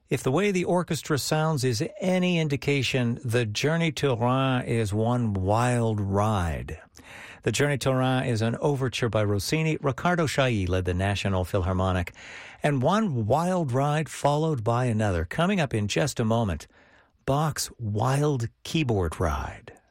If the way the orchestra sounds is any indication, the Journey to Rheims is one wild ride. The Journey to Rheims is an overture by Rossini. Riccardo Chailly led the National Philharmonic. And one wild ride followed by another. Coming up in just a moment, Bach's Wild Keyboard Ride.